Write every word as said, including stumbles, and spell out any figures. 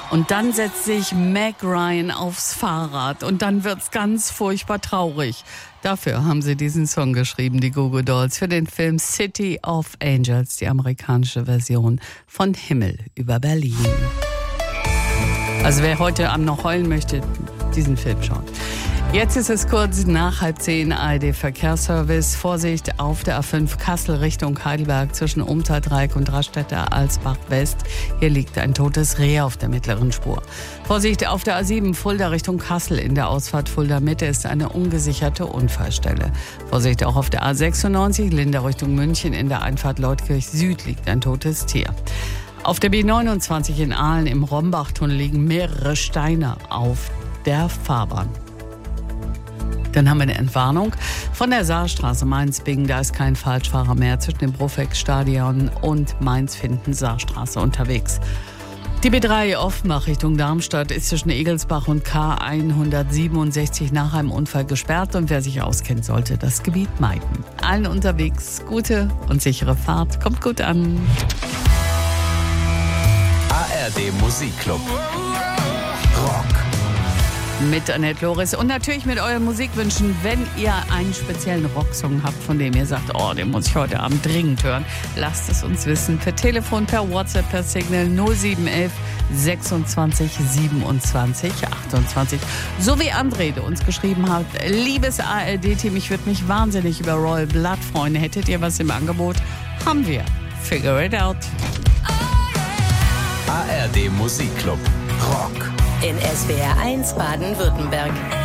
Und dann setzt sich Meg Ryan aufs Fahrrad und dann wird's ganz furchtbar traurig. Dafür haben sie diesen Song geschrieben, die Goo Goo Dolls, für den Film City of Angels, die amerikanische Version von Himmel über Berlin. Also wer heute Abend noch heulen möchte, diesen Film schauen. Jetzt ist es kurz nach halb zehn, A R D-Verkehrsservice. Vorsicht auf der A fünf Kassel Richtung Heidelberg zwischen Umtaldreieck und Rastetter Alsbach West. Hier liegt ein totes Reh auf der mittleren Spur. Vorsicht auf der A sieben Fulda Richtung Kassel. In der Ausfahrt Fulda Mitte ist eine ungesicherte Unfallstelle. Vorsicht auch auf der A sechsundneunzig Linde Richtung München. In der Einfahrt Leutkirch Süd liegt ein totes Tier. Auf der B neunundzwanzig in Aalen im Rombachtunnel liegen mehrere Steine auf der Fahrbahn. Dann haben wir eine Entwarnung von der Saarstraße Mainz-Bingen. Da ist kein Falschfahrer mehr zwischen dem Brofeck-Stadion und Mainz-Finden-Saarstraße unterwegs. Die B drei Offenbach Richtung Darmstadt ist zwischen Egelsbach und K hundertsiebenundsechzig nach einem Unfall gesperrt. Und wer sich auskennt, sollte das Gebiet meiden. Allen unterwegs gute und sichere Fahrt. Kommt gut an. A R D Musikclub. Rock. Mit Annette Loris und natürlich mit euren Musikwünschen, wenn ihr einen speziellen Rocksong habt, von dem ihr sagt, oh, den muss ich heute Abend dringend hören, lasst es uns wissen. Per Telefon, per WhatsApp, per Signal null sieben eins eins sechsundzwanzig siebenundzwanzig achtundzwanzig. So wie André, der uns geschrieben hat, liebes A R D-Team, ich würde mich wahnsinnig über Royal Blood freuen. Hättet ihr was im Angebot? Haben wir. Figure it out. A R D Musikclub. Rock. In S W R eins Baden-Württemberg.